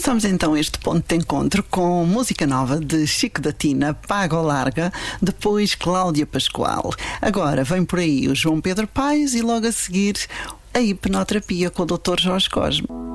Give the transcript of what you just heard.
Começamos então este ponto de encontro com música nova de Chico da Tina, Paga ou Larga, depois Cláudia Pascoal. Agora vem por aí o João Pedro Paes e logo a seguir a hipnoterapia com o Dr. Jorge Cosme.